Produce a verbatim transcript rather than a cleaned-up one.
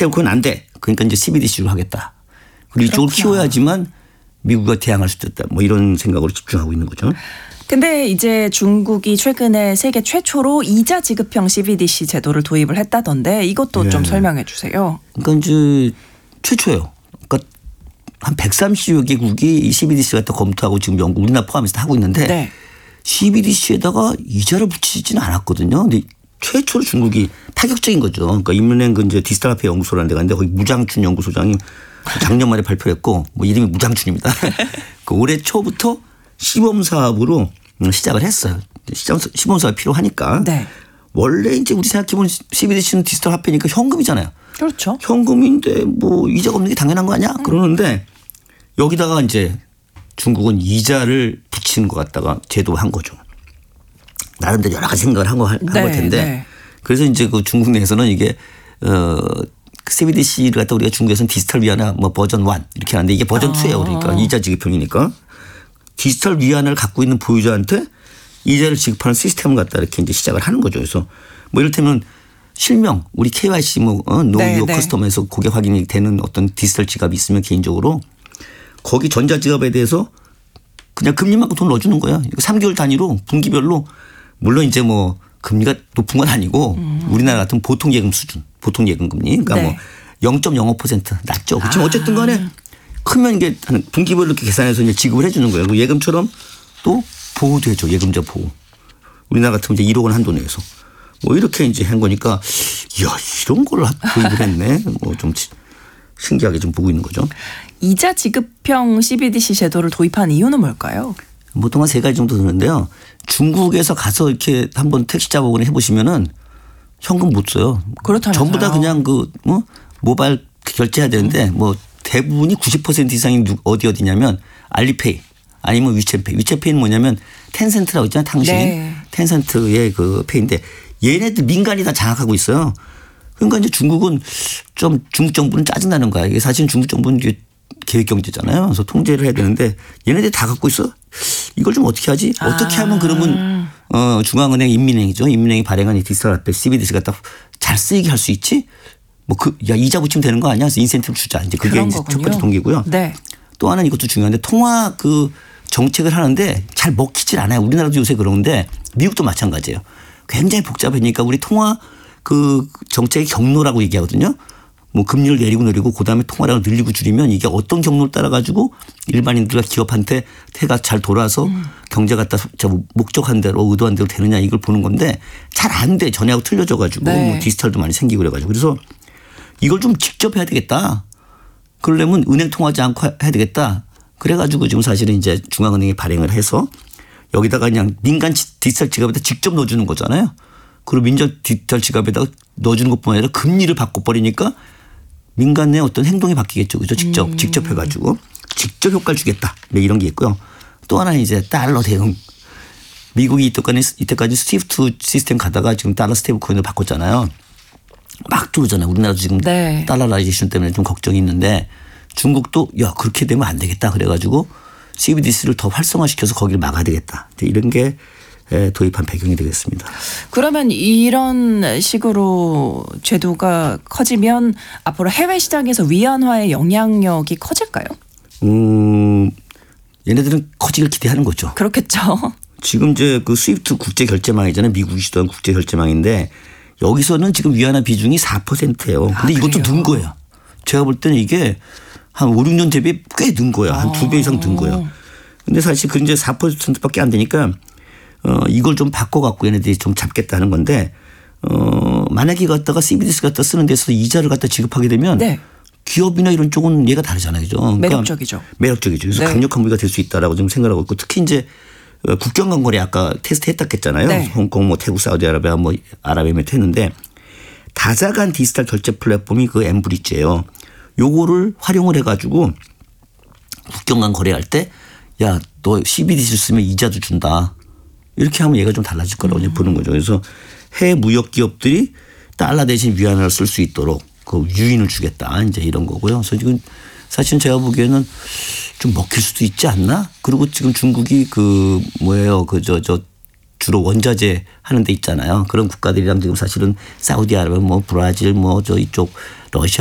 스테이블 코인 안 돼. 그러니까 이제 씨비디씨로 하겠다. 그리고 이쪽을 그렇구나. 키워야지만 미국과 대항할 수 있다. 뭐 이런 생각으로 집중하고 있는 거죠. 근데 이제 중국이 최근에 세계 최초로 이자 지급형 씨비디씨 제도를 도입을 했다던데 이것도 예. 좀 설명해 주세요. 그러니까 이제 최초예요. 그러니까 한 백삼십여 개국이 이 씨비디씨 갖다 검토하고 지금 영국 우리나라 포함해서 하고 있는데 네. 씨비디씨에다가 이자를 붙이지는 않았거든요. 근데 최초로 중국이 파격적인 거죠. 그러니까 인민은행 그 이제 디지털 화폐 연구소라는 데가 있는데 거기 무장춘 연구소장이 작년 말에 발표했고 뭐 이름이 무장춘입니다. 그 올해 초부터 시범 사업으로 시작을 했어요. 시장 시범 사업이 필요하니까. 네. 원래 이제 우리 생각해보면 씨비디씨는 디지털 화폐니까 현금이잖아요. 그렇죠. 현금인데 뭐 이자가 없는 게 당연한 거 아니야? 그러는데 여기다가 이제 중국은 이자를 붙이는 것 같다가 제도한 거죠. 나름대로 여러 가지 생각을 한 거 할 네, 텐데 네. 그래서 이제 그 중국 내에서는 이게 어 씨비디씨를 갖다 우리가 중국에서는 디지털 위안화 뭐 버전 일 이렇게 하는데 이게 버전 아. 이예요. 그러니까 이자 지급형이니까 디지털 위안화를 갖고 있는 보유자한테 이자를 지급하는 시스템을 갖다 이렇게 이제 시작을 하는 거죠. 그래서 뭐 이를테면 실명 우리 케이와이씨 뭐 어, 노 네, 유어 네. 커스터머에서 고객 확인이 되는 어떤 디지털 지갑이 있으면 개인적으로 거기 전자지갑에 대해서 그냥 금리만큼 돈 넣어주는 거야. 삼 개월 단위로 분기별로 물론 이제 뭐 금리가 높은 건 아니고 음. 우리나라 같은 보통 예금 수준, 보통 예금 금리. 그러니까 네. 뭐 영 점 영오 퍼센트 낮죠. 그렇지만 아. 어쨌든 간에 크면 이게 한 분기별로 이렇게 계산해서 이제 지급을 해 주는 거예요. 그 예금처럼 또 보호도 해줘. 예금자 보호. 우리나라 같으면 이제 일억 원 한도 내에서 뭐 이렇게 이제 한 거니까 이야 이런 걸 도입을 했네. 뭐 좀 신기하게 좀 보고 있는 거죠. 이자 지급형 씨비디씨 제도를 도입한 이유는 뭘까요? 보통 한 세 가지 정도 드는데요. 중국에서 가서 이렇게 한번 택시 잡아보거나 해보시면은 현금 못 써요. 그렇다면서요. 전부 다 그냥 그 뭐 모바일 결제해야 되는데 뭐 대부분이 구십 퍼센트 이상이 어디 어디냐면 알리페이 아니면 위챗페이. 위챗페이는 뭐냐면 텐센트라고 있잖아요. 당신. 네. 텐센트의 그 페이인데 얘네들 민간이 다 장악하고 있어요. 그러니까 이제 중국은 좀 중국 정부는 짜증나는 거야. 이게 사실 중국 정부는 이게 계획 경제잖아요. 그래서 통제를 해야 되는데 얘네들이 다 갖고 있어. 이걸 좀 어떻게 하지? 아. 어떻게 하면 그러면 어 중앙은행 인민행이죠. 인민행이 발행한 이 디지털 화폐 씨비디씨 갖다 잘 쓰이게 할 수 있지? 뭐 그 야 이자 붙이면 되는 거 아니야? 그래서 인센티브 주자. 이제 그게 그런 이제 거군요. 첫 번째 동기고요. 네. 또 하나는 이것도 중요한데 통화 그 정책을 하는데 잘 먹히질 않아요. 우리나라도 요새 그러는데 미국도 마찬가지예요. 굉장히 복잡하니까 우리 통화 그 정책의 경로라고 얘기하거든요. 뭐 금리를 내리고 내리고 그다음에 통화량을 늘리고 줄이면 이게 어떤 경로를 따라 가지고 일반인들과 기업한테 태가 잘 돌아서 음. 경제 갖다 목적한 대로 의도한 대로 되느냐 이걸 보는 건데 잘 안 돼. 전에하고 틀려져 가지고 네. 뭐 디지털도 많이 생기고 그래가지고 그래서 이걸 좀 직접 해야 되겠다. 그러려면 은행 통하지 않고 해야 되겠다. 그래가지고 지금 사실은 이제 중앙은행이 발행을 해서 여기다가 그냥 민간 디지털 지갑에다 직접 넣어주는 거잖아요. 그리고 민간 디지털 지갑에다가 넣어주는 것뿐만 아니라 금리를 바꿔버리니까 민간 내 어떤 행동이 바뀌겠죠. 그죠? 직접, 음. 직접 해가지고 직접 효과를 주겠다. 네, 이런 게 있고요. 또 하나는 이제 달러 대응. 미국이 이때까지, 이때까지 스위프트 시스템 가다가 지금 달러 스테이블 코인을 바꿨잖아요. 막 들어오잖아요. 우리나라도 지금 네. 달러라이제이션 때문에 좀 걱정이 있는데 중국도 야 그렇게 되면 안 되겠다 그래가지고 씨비디씨를 더 활성화시켜서 거기를 막아야 되겠다. 이런 게 도입한 배경이 되겠습니다. 그러면 이런 식으로 제도가 커지면 앞으로 해외 시장에서 위안화의 영향력이 커질까요? 음, 얘네들은 커지길 기대하는 거죠. 그렇겠죠. 지금 이제 그 스위프트 국제 결제망이잖아요. 미국이 시도한 국제 결제망인데 여기서는 지금 위안화 비중이 사 퍼센트예요. 근데 아, 이것도 그래요? 는 거예요. 제가 볼 때는 이게 한 오, 육 년 대비 꽤 는 거야. 한 두 배 이상 는 거예요. 근데 사실 그 이제 사 퍼센트밖에 안 되니까 어, 이걸 좀 바꿔갖고 얘네들이 좀 잡겠다는 건데 어, 만약에 갖다가 씨비디씨 갖다 쓰는 데서 이자를 갖다 지급하게 되면 네. 기업이나 이런 쪽은 얘가 다르잖아요. 그죠? 그러니까 매력적이죠. 매력적이죠. 그래서 네. 강력한 무기가 될 수 있다라고 좀 생각하고 있고 특히 이제 국경 간 거래 아까 테스트 했다 했잖아요. 네. 홍콩 뭐 태국 사우디아라비아 뭐 아랍에미리트 했는데 다자간 디지털 결제 플랫폼이 그 엠브리지예요. 요거를 활용을 해가지고 국경 간 거래할 때 야 너 씨비디씨를 쓰면 이자도 준다. 이렇게 하면 얘가 좀 달라질 거라고 음. 이제 보는 거죠. 그래서 해외 무역 기업들이 달러 대신 위안화를 쓸 수 있도록 그 유인을 주겠다. 이제 이런 거고요. 그래서 지금 사실은 제가 보기에는 좀 먹힐 수도 있지 않나? 그리고 지금 중국이 그 뭐예요? 그 저 저 주로 원자재 하는 데 있잖아요. 그런 국가들이랑 지금 사실은 사우디아라비아 뭐 브라질 뭐 저 이쪽 러시아